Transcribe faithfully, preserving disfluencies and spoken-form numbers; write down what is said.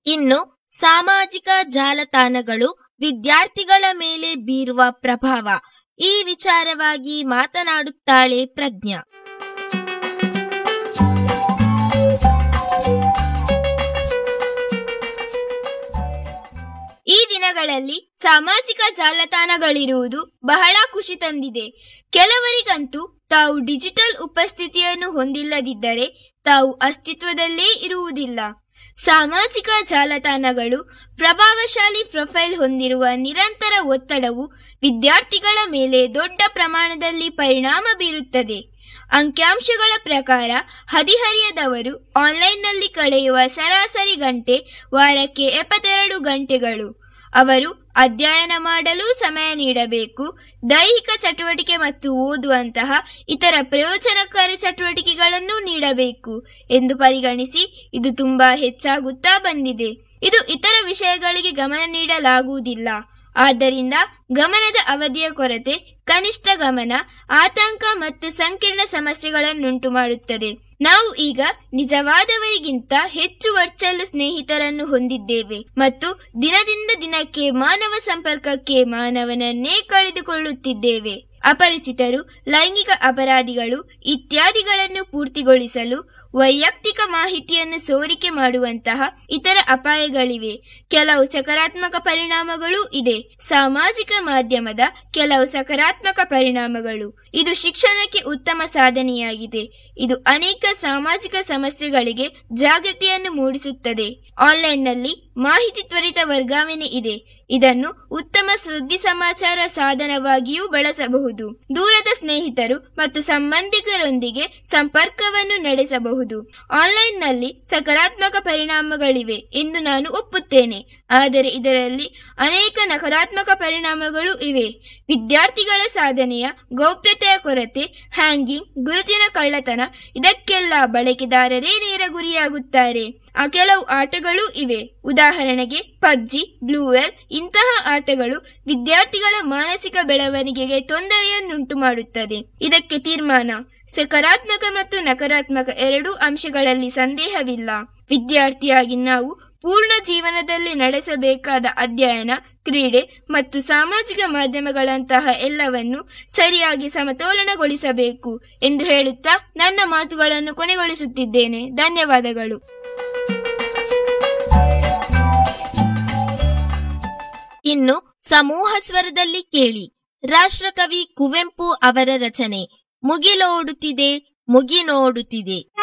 ಇನ್ನು ಸಾಮಾಜಿಕ ಜಾಲತಾಣಗಳು ವಿದ್ಯಾರ್ಥಿಗಳ ಮೇಲೆ ಬೀರುವ ಪ್ರಭಾವ, ಈ ವಿಚಾರವಾಗಿ ಮಾತನಾಡುತ್ತಾಳೆ ಪ್ರಜ್ಞಾ. ಈ ದಿನಗಳಲ್ಲಿ ಸಾಮಾಜಿಕ ಜಾಲತಾಣಗಳಿರುವುದು ಬಹಳ ಖುಷಿ ತಂದಿದೆ. ಕೆಲವರಿಗಂತೂ ತಾವು ಡಿಜಿಟಲ್ ಉಪಸ್ಥಿತಿಯನ್ನು ಹೊಂದಿಲ್ಲದಿದ್ದರೆ ತಾವು ಅಸ್ತಿತ್ವದಲ್ಲೇ ಇರುವುದಿಲ್ಲ. ಸಾಮಾಜಿಕ ಜಾಲತಾಣಗಳು ಪ್ರಭಾವಶಾಲಿ ಪ್ರೊಫೈಲ್ ಹೊಂದಿರುವ ನಿರಂತರ ಒತ್ತಡವು ವಿದ್ಯಾರ್ಥಿಗಳ ಮೇಲೆ ದೊಡ್ಡ ಪ್ರಮಾಣದಲ್ಲಿ ಪರಿಣಾಮ ಬೀರುತ್ತದೆ. ಅಂಕಿಅಂಶಗಳ ಪ್ರಕಾರ ಹದಿಹರೆಯದವರು ಆನ್ಲೈನ್ನಲ್ಲಿ ಕಳೆಯುವ ಸರಾಸರಿ ಗಂಟೆ ವಾರಕ್ಕೆ ಎಪ್ಪತ್ತೆರಡು ಗಂಟೆಗಳು. ಅವರು ಅಧ್ಯಯನ ಮಾಡಲು ಸಮಯ ನೀಡಬೇಕು. ದೈಹಿಕ ಚಟುವಟಿಕೆ ಮತ್ತು ಓದುವಂತಹ ಇತರ ಪ್ರಯೋಜನಕಾರಿ ಚಟುವಟಿಕೆಗಳನ್ನು ನೀಡಬೇಕು ಎಂದು ಪರಿಗಣಿಸಿ ಇದು ತುಂಬಾ ಹೆಚ್ಚಾಗುತ್ತಾ ಬಂದಿದೆ. ಇದು ಇತರ ವಿಷಯಗಳಿಗೆ ಗಮನ ನೀಡಲಾಗುವುದಿಲ್ಲ. ಆದ್ದರಿಂದ ಗಮನದ ಅವಧಿಯ ಕೊರತೆ, ಕನಿಷ್ಠ ಗಮನ, ಆತಂಕ ಮತ್ತು ಸಂಕೀರ್ಣ ಸಮಸ್ಯೆಗಳನ್ನುಂಟು ಮಾಡುತ್ತದೆ. ನಾವು ಈಗ ನಿಜವಾದವರಿಗಿಂತ ಹೆಚ್ಚು ವರ್ಚುವಲ್ ಸ್ನೇಹಿತರನ್ನು ಹೊಂದಿದ್ದೇವೆ ಮತ್ತು ದಿನದಿಂದ ದಿನಕ್ಕೆ ಮಾನವ ಸಂಪರ್ಕಕ್ಕೆ ಮಾನವನನ್ನೇ ಕಳೆದುಕೊಳ್ಳುತ್ತಿದ್ದೇವೆ. ಅಪರಿಚಿತರು, ಲೈಂಗಿಕ ಅಪರಾಧಿಗಳು ಇತ್ಯಾದಿಗಳನ್ನು ಪೂರ್ತಿಗೊಳಿಸಲು ವೈಯಕ್ತಿಕ ಮಾಹಿತಿಯನ್ನು ಸೋರಿಕೆ ಮಾಡುವಂತಹ ಇತರ ಅಪಾಯಗಳಿವೆ. ಕೆಲವು ಸಕಾರಾತ್ಮಕ ಪರಿಣಾಮಗಳೂ ಇದೆ. ಸಾಮಾಜಿಕ ಮಾಧ್ಯಮದ ಕೆಲವು ಸಕಾರಾತ್ಮಕ ಪರಿಣಾಮಗಳು: ಇದು ಶಿಕ್ಷಣಕ್ಕೆ ಉತ್ತಮ ಸಾಧನೆಯಾಗಿದೆ. ಇದು ಅನೇಕ ಸಾಮಾಜಿಕ ಸಮಸ್ಯೆಗಳಿಗೆ ಜಾಗೃತಿಯನ್ನು ಮೂಡಿಸುತ್ತದೆ. ಆನ್ಲೈನ್ನಲ್ಲಿ ಮಾಹಿತಿ ತ್ವರಿತ ವರ್ಗಾವಣೆ ಇದೆ. ಇದನ್ನು ಉತ್ತಮ ಸುದ್ದಿ ಸಮಾಚಾರ ಸಾಧನವಾಗಿಯೂ ಬಳಸಬಹುದು. ದೂರದ ಸ್ನೇಹಿತರು ಮತ್ತು ಸಂಬಂಧಿಕರೊಂದಿಗೆ ಸಂಪರ್ಕವನ್ನು ನಡೆಸಬಹುದು. ಆನ್ಲೈನ್ನಲ್ಲಿ ಸಕಾರಾತ್ಮಕ ಪರಿಣಾಮಗಳಿವೆ ಎಂದು ನಾನು ಒಪ್ಪುತ್ತೇನೆ, ಆದರೆ ಇದರಲ್ಲಿ ಅನೇಕ ನಕಾರಾತ್ಮಕ ಪರಿಣಾಮಗಳು ಇವೆ. ವಿದ್ಯಾರ್ಥಿಗಳ ಸಾಧನೆಯ ಗೌಪ್ಯತೆಯ ಕೊರತೆ, ಹ್ಯಾಂಗಿಂಗ್, ಗುರುತಿನ ಕಳ್ಳತನ, ಇದಕ್ಕೆಲ್ಲ ಬಳಕೆದಾರರೇ ನೇರ ಗುರಿಯಾಗುತ್ತಾರೆ. ಆ ಕೆಲವು ಆಟಗಳೂ ಇವೆ. ಉದಾಹರಣೆಗೆ ಪಬ್ಜಿ, ಬ್ಲೂವೇಲ್ ಇಂತಹ ಆಟಗಳು ವಿದ್ಯಾರ್ಥಿಗಳ ಮಾನಸಿಕ ಬೆಳವಣಿಗೆಗೆ ತೊಂದರೆಯನ್ನುಂಟು ಮಾಡುತ್ತದೆ. ಇದಕ್ಕೆ ತೀರ್ಮಾನ: ಸಕಾರಾತ್ಮಕ ಮತ್ತು ನಕಾರಾತ್ಮಕ ಎರಡೂ ಅಂಶಗಳಲ್ಲಿ ಸಂದೇಹವಿಲ್ಲ. ವಿದ್ಯಾರ್ಥಿಯಾಗಿ ನಾವು ಪೂರ್ಣ ಜೀವನದಲ್ಲಿ ನಡೆಸಬೇಕಾದ ಅಧ್ಯಯನ, ಕ್ರೀಡೆ ಮತ್ತು ಸಾಮಾಜಿಕ ಮಾಧ್ಯಮಗಳಂತಹ ಎಲ್ಲವನ್ನು ಸರಿಯಾಗಿ ಸಮತೋಲನಗೊಳಿಸಬೇಕು ಎಂದು ಹೇಳುತ್ತಾ ನನ್ನ ಮಾತುಗಳನ್ನು ಕೊನೆಗೊಳಿಸುತ್ತಿದ್ದೇನೆ. ಧನ್ಯವಾದಗಳು. ಇನ್ನು ಸಮೂಹ ಸ್ವರದಲ್ಲಿ ಕೇಳಿ ರಾಷ್ಟ್ರಕವಿ ಕುವೆಂಪು ಅವರ ರಚನೆ ಮುಗಿಲೋಡುತ್ತಿದೆ ಮುಗಿ ನೋಡುತ್ತಿದೆ.